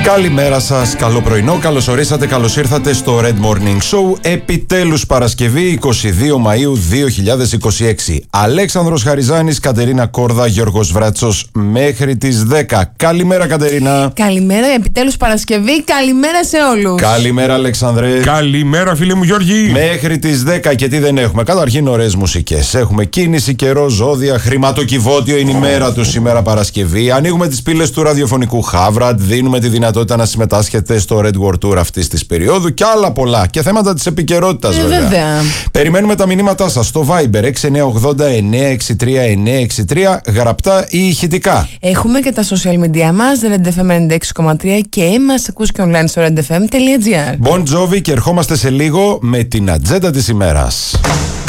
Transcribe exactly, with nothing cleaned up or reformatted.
Καλημέρα σας, καλό πρωινό, καλώς ορίσατε, καλώς ήρθατε στο Red Morning Show. Επιτέλους Παρασκευή, εικοστή δεύτερη Μαΐου δύο χιλιάδες είκοσι έξι. Αλέξανδρος Χαριζάνης, Κατερίνα Κόρδα, Γιώργος Βράτσος μέχρι τις δέκα. Καλημέρα Κατερίνα. Καλημέρα, επιτέλους Παρασκευή, καλημέρα σε όλους. Καλημέρα Αλεξανδρέ. Καλημέρα φίλε μου Γιώργη. Μέχρι τις δέκα και τι δεν έχουμε? Καταρχήν ωραίες μουσικές. Έχουμε κίνηση, καιρό, ζώδια, χρηματοκιβώτιο, είναι η μέρα του σήμερα Παρασκευή. Ανοίγουμε τις πύλες του ραδιοφωνικού Χάβραντ, δίνουμε τη δυνατότητα να συμμετάσχετε στο Red World Tour αυτής της περίοδου και άλλα πολλά. Και θέματα της επικαιρότητας, ε, βέβαια. βέβαια. Περιμένουμε τα μηνύματά σας στο Viber έξι εννιά ογδόντα εννιά είκοσι τρία εννιά είκοσι τρία, γραπτά ή ηχητικά. Έχουμε και τα social media μας, Red εφ εμ ενενήντα έξι κόμμα τρία, και μας ακούς και online στο ρεντ εφ εμ τελεία τζι άρ. Bon Jovi, και ερχόμαστε σε λίγο με την ατζέντα της ημέρας.